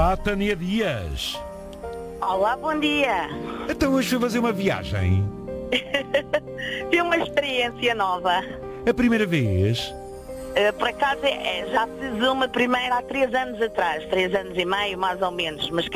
Olá, Tânia Dias. Olá, bom dia. Então hoje foi fazer uma viagem. Tive uma experiência nova. A primeira vez? Por acaso já fiz uma primeira há 3 anos atrás, 3 anos e meio mais ou menos, mas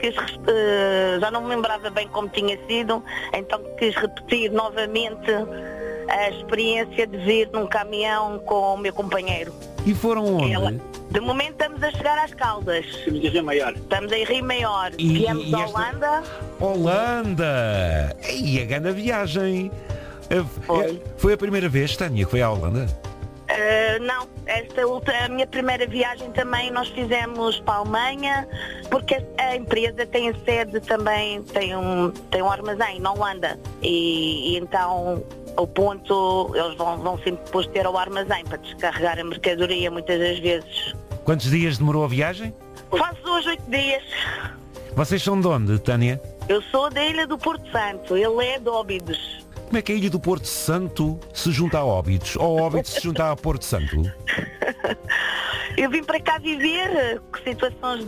já não me lembrava bem como tinha sido, então quis repetir novamente a experiência de vir num caminhão com o meu companheiro. E foram onde? De momento estamos a chegar às Caldas. Estamos em Rio Maior. Estamos em Rio Maior. Viemos da Holanda. Holanda! E a grande viagem! Foi a primeira vez, Tânia, que foi à Holanda? Não, a minha primeira viagem também nós fizemos para a Alemanha, porque a empresa tem sede também, tem um armazém na Holanda e então o ponto, eles vão sempre depois ter ao armazém para descarregar a mercadoria muitas das vezes. Quantos dias demorou a viagem? Faço hoje 8 dias. Vocês são de onde, Tânia? Eu sou da Ilha do Porto Santo, ele é de Óbidos. Como é que a Ilha do Porto Santo se junta a Óbidos? Ou Óbidos se junta a Porto Santo? Eu vim para cá viver, situações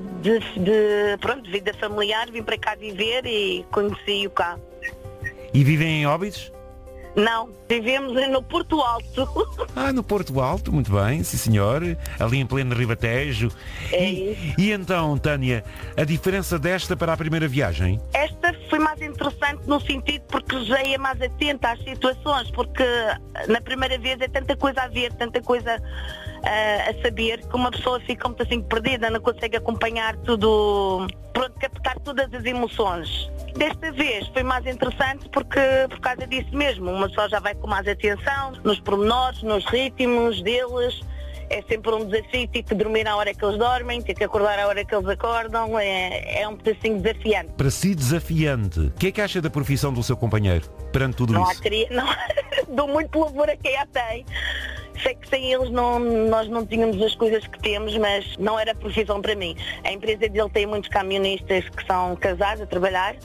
de vida familiar, vim para cá viver e conheci-o cá. E vivem em Óbidos? Não, vivemos no Porto Alto. No Porto Alto, muito bem, sim senhor, ali em pleno Ribatejo. E então, Tânia, a diferença desta para a primeira viagem? Esta foi mais interessante no sentido porque já ia mais atenta às situações, porque na primeira vez é tanta coisa a ver, tanta coisa a saber, que uma pessoa fica muito assim perdida, não consegue acompanhar tudo, captar todas as emoções. Desta vez foi mais interessante porque por causa disso mesmo, uma pessoa já vai com mais atenção nos pormenores, nos ritmos deles. É sempre um desafio, ter que dormir à hora que eles dormem, ter que acordar à hora que eles acordam, é um pedacinho desafiante. Para si desafiante, o que é que acha da profissão do seu companheiro perante tudo isso? Dou muito louvor a quem a tem. Sei que sem eles nós não tínhamos as coisas que temos, mas não era profissão para mim. A empresa dele tem muitos camionistas que são casados a trabalhar.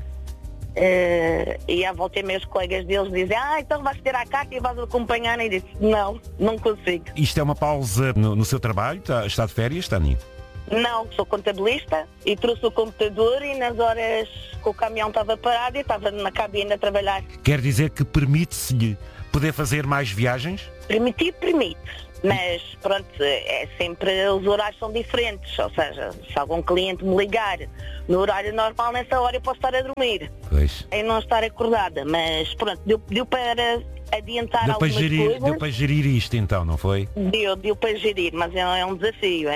E à volta e meia os colegas deles dizem então vais ter a carta e vais acompanhar, e disse, não consigo. Isto é uma pausa no seu trabalho? Está de férias, Tânia? Não, sou contabilista e trouxe o computador e nas horas que o caminhão estava parado e estava na cabine a trabalhar. Quer dizer que permite-se-lhe poder fazer mais viagens? Permite, mas pronto, é sempre, os horários são diferentes, ou seja, se algum cliente me ligar no horário normal, nessa hora eu posso estar a dormir. Pois. E não estar acordada, mas pronto, deu para adiantar algumas coisas. Deu para gerir isto então, não foi? Deu para gerir, mas é um desafio.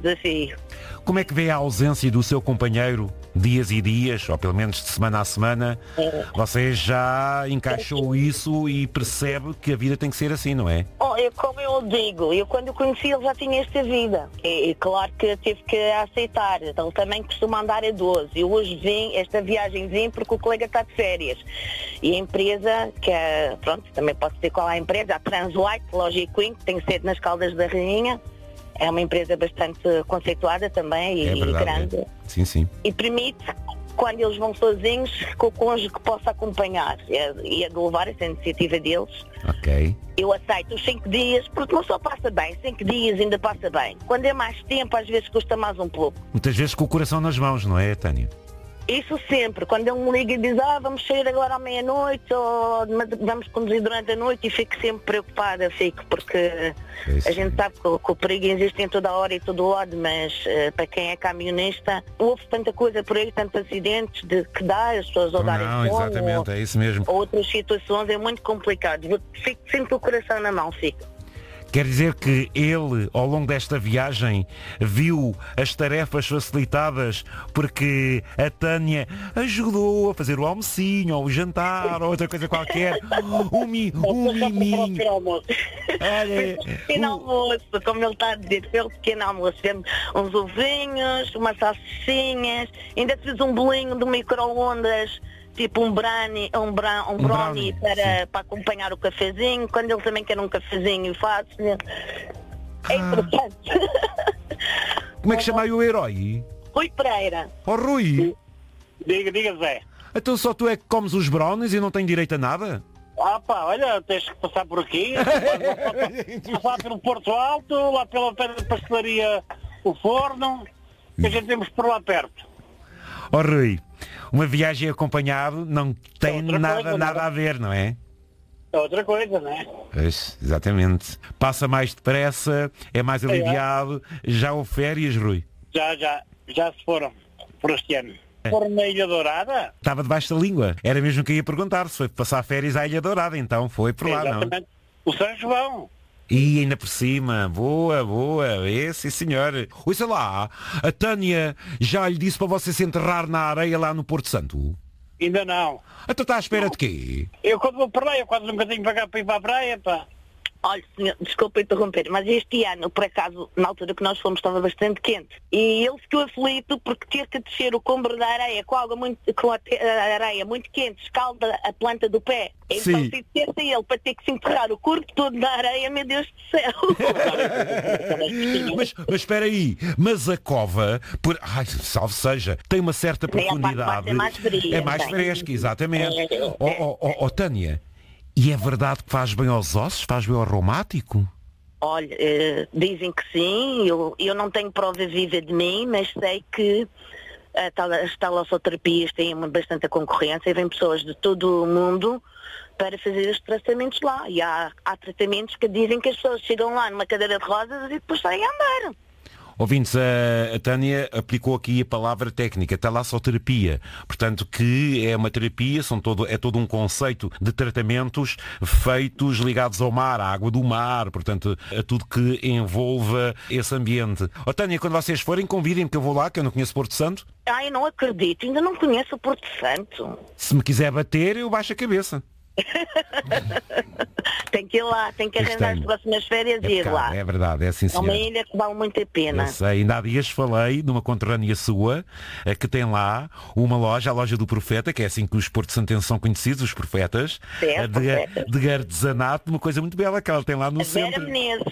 Como é que vê a ausência do seu companheiro dias e dias, ou pelo menos de semana a semana? Você já encaixou isso e percebe que a vida tem que ser assim, não é? Como eu digo, quando o conheci ele já tinha esta vida. E claro que tive que aceitar. Ele também costuma andar a 12. Eu hoje vim, esta viagem vim porque o colega está de férias. E a empresa, que é, também posso dizer qual é a empresa, a Translite, Logic Queen, que tem sede nas Caldas da Rainha. É uma empresa bastante conceituada também e grande. É. Sim. E permite, quando eles vão sozinhos, que o cônjuge que possa acompanhar. E é de levar essa iniciativa deles. Ok. Eu aceito os 5 dias, porque não só passa bem, 5 dias ainda passa bem. Quando é mais tempo, às vezes custa mais um pouco. Muitas vezes com o coração nas mãos, não é, Tânia? Isso sempre, quando ele me liga e diz vamos sair agora à meia-noite ou vamos conduzir durante a noite, e fico sempre preocupada, porque a gente sabe que o perigo existe em toda a hora e todo lado, mas para quem é camionista houve tanta coisa por aí, tantos acidentes que dá, as pessoas ou darem fome, exatamente, é isso mesmo. Outras situações, é muito complicado. Fico sempre com o coração na mão, fico. Quer dizer que ele, ao longo desta viagem, viu as tarefas facilitadas porque a Tânia ajudou a fazer o almocinho, ou o jantar, ou outra coisa qualquer. Um miminho. Pequeno almoço, como ele está a dizer, foi o pequeno almoço. Fizemos uns ovinhos, umas salsichinhas, ainda fiz um bolinho de micro-ondas, tipo um brownie para acompanhar o cafezinho, quando ele também quer um cafezinho fácil. É importante. Como é que chama aí o herói? Rui Pereira. Rui! Diga, Zé. Então só tu é que comes os brownies e não tens direito a nada? Olha, tens que passar por aqui. Passar pelo Porto Alto, lá pela pastelaria O Forno. que a gente temos por lá perto. Ó Rui, uma viagem acompanhado não tem outra nada, coisa, nada não é? a ver, não é? É outra coisa, não é? Pois, exatamente. Passa mais depressa, é mais aliviado. Já houve férias, Rui? Já se foram por este ano. Foram na Ilha Dourada? Estava debaixo da língua. Era mesmo que eu ia perguntar se foi passar férias à Ilha Dourada, então foi por lá, não? Exatamente. O São João. E ainda por cima, boa, sim senhor. Ouça lá, a Tânia já lhe disse para você se enterrar na areia lá no Porto Santo? Ainda não. Então está à espera de quê? Eu quando vou para lá, eu quase nunca tenho que pagar para ir para a praia, pá. Olha, senhor, desculpa interromper, mas este ano, por acaso, na altura que nós fomos, estava bastante quente. E ele ficou aflito porque ter que descer o combre da areia com a areia muito quente, escalda a planta do pé. Então Sim. se dissesse a ele para ter que se enterrar o corpo todo na areia, meu Deus do céu. Mas espera aí, mas a cova, salve seja, tem uma certa Tem a parte de baixo, profundidade. é mais fria, É mais tem. fresca, exatamente. É. Tânia, e é verdade que faz bem aos ossos, faz bem ao reumático? Olha, dizem que sim, eu não tenho prova viva de mim, mas sei que as talassoterapias têm bastante concorrência e vêm pessoas de todo o mundo para fazer os tratamentos lá. E há tratamentos que dizem que as pessoas chegam lá numa cadeira de rodas e depois saem a andar. Ouvintes, a Tânia aplicou aqui a palavra técnica, talassoterapia. Portanto, que é uma terapia, é todo um conceito de tratamentos feitos ligados ao mar, à água do mar, portanto, a tudo que envolva esse ambiente. Tânia, quando vocês forem, convidem-me que eu vou lá, que eu não conheço Porto Santo. Ai, não acredito, ainda não conheço o Porto Santo. Se me quiser bater, eu baixo a cabeça. Tem que ir lá, tem que arrendar as próximas férias e ir lá. É verdade, é assim, É uma senhor. ilha que vale muito a pena. Eu sei, ainda há dias falei numa conterrânea sua que tem lá uma loja, a loja do Profeta, que é assim que os Porto Santenses são conhecidos, os profetas, Certo, profetas. de artesanato, uma coisa muito bela que ela tem lá no A Vera centro. Menezes.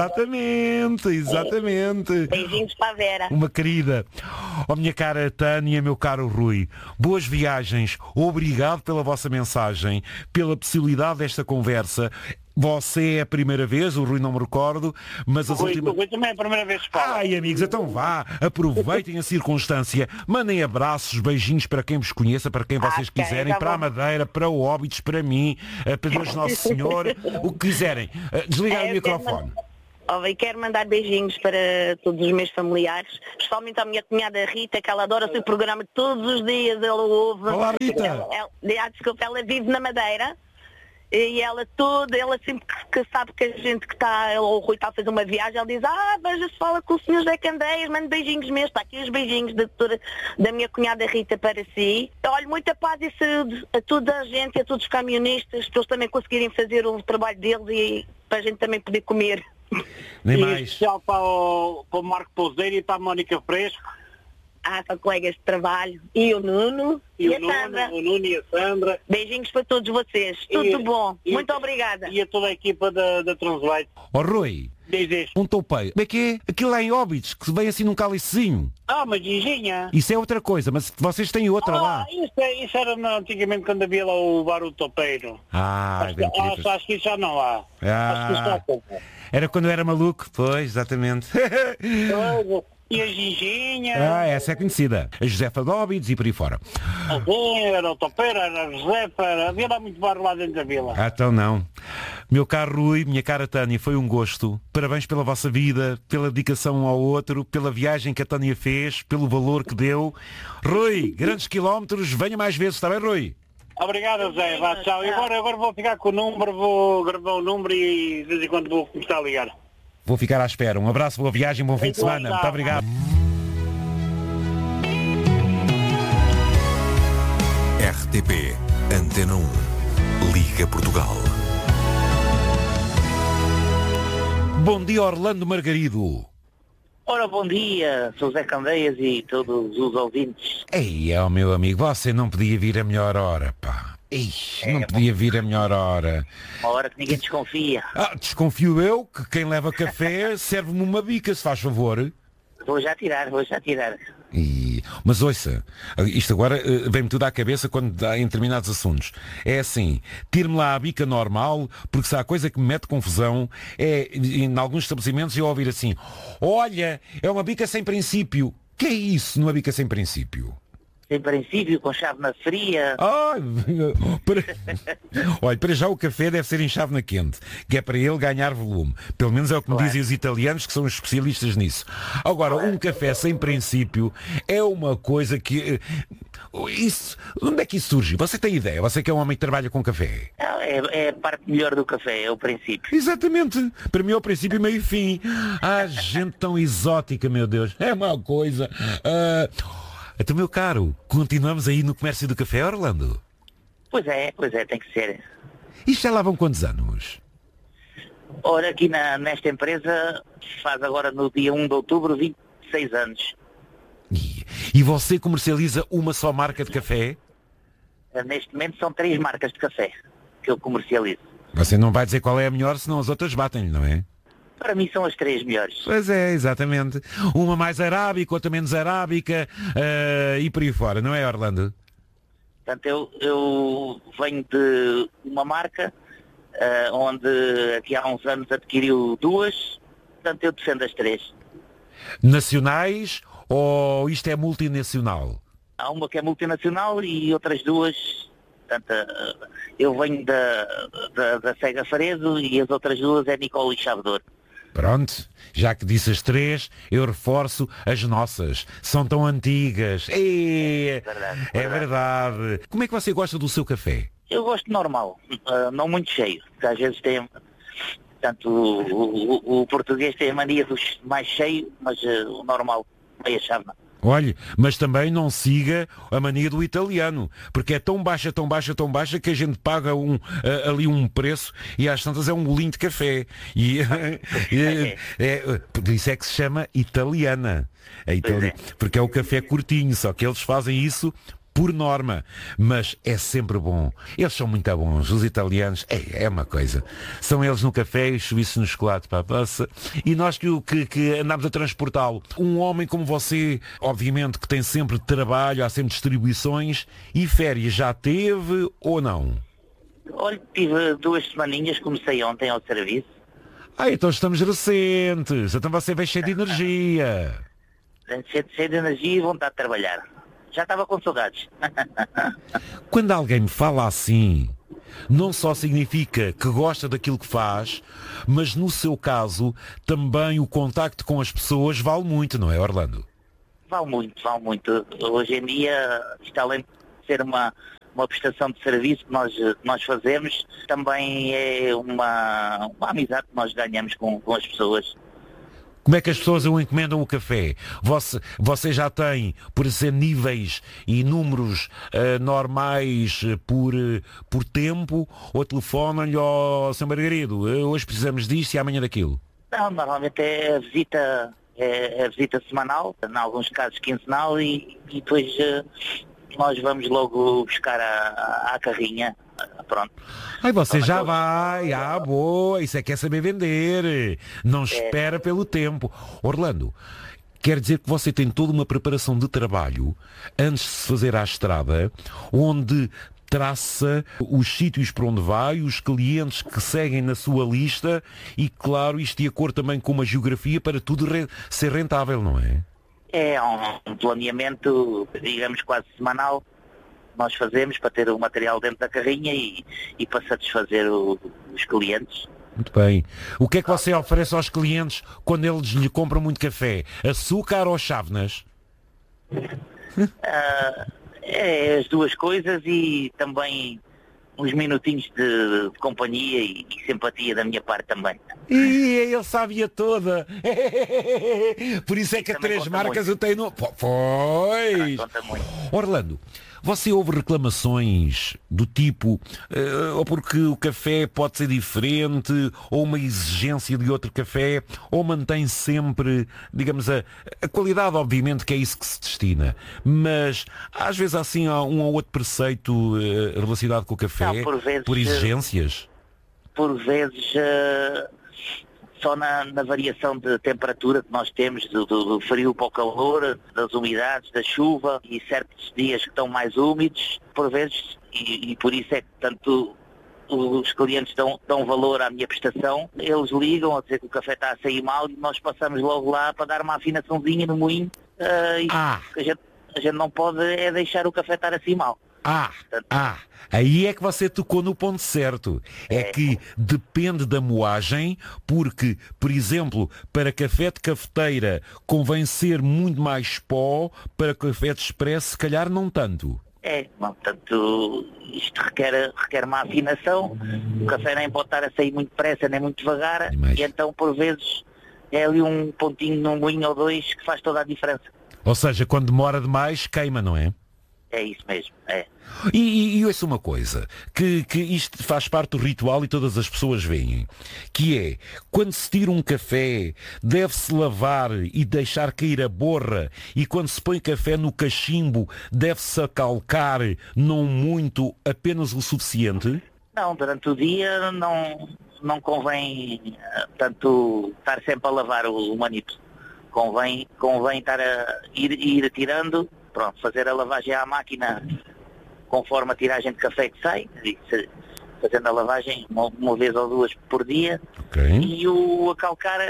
Exatamente. Beijinhos para a Vera. Uma querida. Minha cara Tânia, meu caro Rui, boas viagens, obrigado pela vossa mensagem, pela possibilidade desta conversa. Você é a primeira vez, o Rui não me recordo, mas as últimas... O Rui também é a primeira vez que fala. Ai, amigos, então vá, aproveitem a circunstância, mandem abraços, beijinhos para quem vos conheça, para quem vocês Ok, quiserem, tá para a bom. Madeira, para o Óbidos, para mim, para Deus Nosso Senhor, o que quiserem. Desligar o Eu quero microfone. E quero mandar beijinhos para todos os meus familiares, especialmente à minha cunhada Rita, que ela adora o seu programa todos os dias, ela ouve. Olá, Rita. Desculpa, ela vive na Madeira. E ela sempre que sabe que a gente que está, ou o Rui está a fazer uma viagem, ela diz, veja se fala com o senhor José Candeias, manda beijinhos mesmo, está aqui os beijinhos da minha cunhada Rita para si. Olha, muita paz e saúde a toda a gente e a todos os camionistas, para eles também conseguirem fazer o trabalho deles e para a gente também poder comer. Nem E mais. especial para o Marco Pouseiro e para a Mónica Fresco. São colegas de trabalho. E o Nuno e, a Sandra. O Nuno e a Sandra. Beijinhos para todos vocês. Tudo bom. Muito obrigada. E a toda a equipa da Translight. Rui, Diz isto. um toupeio. Como é que é? Aquilo lá em Óbidos, que vem assim num cálicezinho. Uma ginginha. Isso é outra coisa, mas vocês têm outra lá. Isso era antigamente quando havia lá o bar do Topeiro. Acho que isso já não há. Acho que isso já não há. Era quando eu era maluco. Pois, exatamente. E a ginginha. Essa é conhecida. A Josefa de Óbidos e por aí fora. Era o Topeiro, era a Josefa, havia lá muito bar lá dentro da vila. Então não. Meu caro Rui, minha cara Tânia, foi um gosto. Parabéns pela vossa vida, pela dedicação um ao outro, pela viagem que a Tânia fez, pelo valor que deu. Rui, grandes quilómetros, venha mais vezes, está bem, Rui? Obrigado, Zé. Vá, tchau. E agora vou ficar com o número, vou gravar o número e de vez em quando vou começar a ligar. Vou ficar à espera. Um abraço, boa viagem, bom fim de semana. Muito obrigado. RTP Antena 1 Liga Portugal. Bom dia, Orlando Margarido. Ora, bom dia, sou Zé Candeias e todos os ouvintes. Ei, meu amigo, você não podia vir a melhor hora, pá. Não podia vir a melhor hora. Uma hora que ninguém desconfia. Desconfio eu que quem leva café serve-me uma bica, se faz favor. Vou já tirar. Mas ouça, isto agora vem-me tudo à cabeça quando há em determinados assuntos. É assim, tire-me lá a bica normal, porque se há coisa que me mete confusão, em alguns estabelecimentos eu ouvir assim, olha, é uma bica sem princípio. Que é isso no Bica Sem Princípio? Sem princípio, com chávena fria. Olha, para já o café deve ser em chávena quente, que é para ele ganhar volume. Pelo menos é o que me dizem os italianos, que são os especialistas nisso. Agora, um café sem princípio é uma coisa que... onde é que isso surge? Você tem ideia? Você que é um homem que trabalha com café? É a parte melhor do café, é o princípio. Exatamente. Para mim é o princípio, meio e fim. Gente tão exótica, meu Deus. É uma coisa... Então, meu caro, continuamos aí no comércio do café, Orlando? Pois é, tem que ser. E já lá vão quantos anos? Ora, aqui nesta empresa faz agora no dia 1 de outubro 26 anos. E você comercializa uma só marca de café? Neste momento são 3 marcas de café que eu comercializo. Você não vai dizer qual é a melhor, senão as outras batem-lhe, não é? Para mim são as 3 melhores. Pois é, exatamente. Uma mais arábica, outra menos arábica e por aí fora, não é, Orlando? Portanto, eu venho de uma marca onde aqui há uns anos adquiriu 2, portanto eu defendo as 3. Nacionais ou isto é multinacional? Há uma que é multinacional e outras 2, portanto, eu venho da Sega Faredo e as outras 2 é Nicola e Chavedor. Pronto, já que disse as 3, eu reforço as nossas. São tão antigas. É verdade. Como é que você gosta do seu café? Eu gosto normal, não muito cheio, porque às vezes tem... Portanto, o português tem a mania dos mais cheios, mas o normal, meia chávena. Olhe, mas também não siga a mania do italiano, porque é tão baixa que a gente paga ali um preço e às tantas é um golinho de café. Por isso é que se chama italiana. Porque é o café curtinho, só que eles fazem isso por norma, mas é sempre bom. Eles são muito bons, os italianos, é uma coisa. São eles no café e os suíços no chocolate, passa. E nós que andamos a transportá-lo. Um homem como você, obviamente que tem sempre trabalho, há sempre distribuições, e férias já teve ou não? Olha, tive 2 semaninhas, comecei ontem ao serviço. Então estamos recentes, então você vem cheio de energia. Cheio de energia e vontade de trabalhar. Já estava com saudades. Quando alguém me fala assim, não só significa que gosta daquilo que faz, mas no seu caso, também o contacto com as pessoas vale muito, não é, Orlando? Vale muito. Hoje em dia, isto além de ser uma prestação de serviço que nós fazemos, também é uma amizade que nós ganhamos com as pessoas. Como é que as pessoas encomendam o café? Você já tem, por ser níveis e números normais por tempo, ou telefonam-lhe ao Sr. Margarido, hoje precisamos disto e amanhã daquilo? Não, normalmente é a visita semanal, em alguns casos quinzenal, e depois nós vamos logo buscar a carrinha. Pronto. Você já vai, boa, isso é que é saber vender, não espera pelo tempo. Orlando, quer dizer que você tem toda uma preparação de trabalho antes de se fazer à estrada, onde traça os sítios para onde vai, os clientes que seguem na sua lista e, claro, isto de acordo também com uma geografia para tudo ser rentável, não é? É um planeamento, digamos, quase semanal. Nós fazemos para ter o material dentro da carrinha e para satisfazer os clientes. Muito bem. O que é que você oferece aos clientes quando eles lhe compram muito café? Açúcar ou chávenas? É as 2 coisas e também uns minutinhos de companhia e simpatia da minha parte também. E ele sabia toda. Por isso é que as 3 marcas muito. Eu tenho no... Pois! Conta muito. Orlando, você ouve reclamações do tipo ou porque o café pode ser diferente, ou uma exigência de outro café, ou mantém sempre, digamos, a qualidade, obviamente que é isso que se destina, mas às vezes há assim um ou outro preceito relacionado com o café, não, por exigências? Por vezes só na variação de temperatura que nós temos, do frio para o calor, das umidades, da chuva e certos dias que estão mais úmidos, por vezes, e por isso é que tanto os clientes dão valor à minha prestação, eles ligam a dizer que o café está a sair mal e nós passamos logo lá para dar uma afinaçãozinha no moinho A gente não pode é deixar o café estar assim mal. Aí é que você tocou no ponto certo. É que depende da moagem, porque, por exemplo, para café de cafeteira convém ser muito mais pó, para café de expresso se calhar não tanto. Portanto, isto requer uma afinação, o café nem pode estar a sair muito depressa nem muito devagar, e então por vezes é ali um pontinho num moinho ou dois que faz toda a diferença. Ou seja, quando demora demais, queima, não é? É isso mesmo, E ouça uma coisa, que isto faz parte do ritual e todas as pessoas veem, que é, quando se tira um café, deve-se lavar e deixar cair a borra, e quando se põe café no cachimbo, deve-se acalcar, não muito, apenas o suficiente? Não, durante o dia não convém tanto estar sempre a lavar o manito. Convém estar a ir tirando, fazer a lavagem à máquina conforme a tiragem de café que sai, fazendo a lavagem uma vez ou duas por dia. E o acalcar,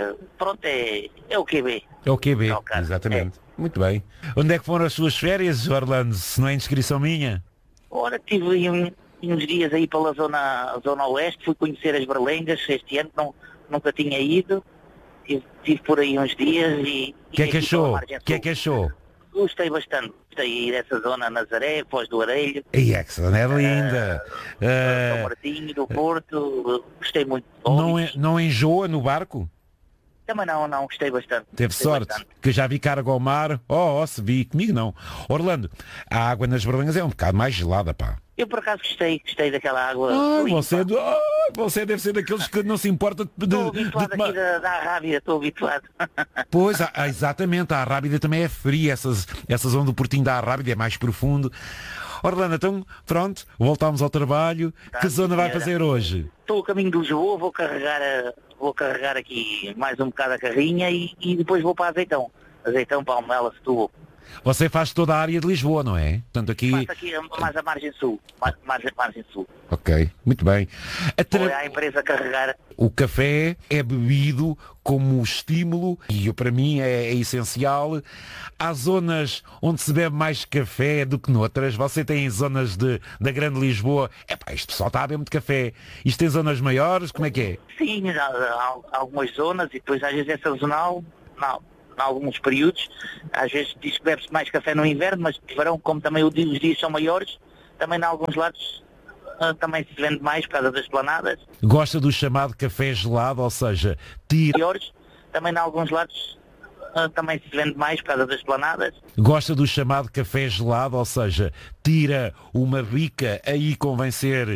é o QB. É o QB, exatamente. Muito bem. Onde é que foram as suas férias, Orlando, se não é inscrição minha? Ora, tive uns dias aí pela zona oeste, fui conhecer as Berlengas este ano, nunca tinha ido. Estive por aí uns dias e... O que é que achou? Gostei bastante. Gostei dessa zona Nazaré, Foz do Arelho. E é que zona é linda. São Martinho, do Porto. Gostei muito. Não enjoa no barco? Também não, gostei bastante. Teve sorte, bastante. Que já vi carga ao mar. Se vi, comigo não. Orlando, a água nas Berlengas é um bocado mais gelada, pá. Eu por acaso gostei daquela água. Você deve ser daqueles que não se importa de Estou habituado aqui da Arrábida, estou habituado. Pois, exatamente, a Arrábida também é fria, essa zona do Portinho da Arrábida é mais profundo. Orlando, então, pronto, voltamos ao trabalho. Que zona vai fazer hoje? Estou a caminho de Lisboa, vou carregar aqui mais um bocado a carrinha e depois vou para Azeitão, Palmela, Setúbal. Você faz toda a área de Lisboa, não é? Portanto, aqui... Faço aqui mais a margem sul. Margem sul. Ok, muito bem. Vou à empresa carregar. O café é bebido como estímulo e para mim é essencial. Há zonas onde se bebe mais café do que noutras. Você tem zonas da Grande Lisboa. Este pessoal está a beber muito café. Isto tem zonas maiores? Como é que é? Sim, há algumas zonas e depois às vezes é sazonal. Em alguns períodos, às vezes diz que bebe-se mais café no inverno, mas de verão, como também os dias são maiores, também em alguns lados também se vende mais por causa das planadas. Gosta do chamado café gelado, ou seja, maiores, também em alguns lados também se vende mais por causa das planadas. Gosta do chamado café gelado, ou seja, tira uma bica, aí convém ser